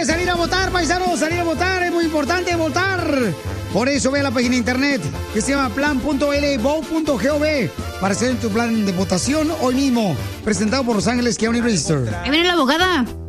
que salir a votar, paisanos, salir a votar, es muy importante votar. Por eso ve a la página de internet que se llama plan.lvote.gov para hacer tu plan de votación hoy mismo, presentado por Los Ángeles County Register. Ahí viene la abogada.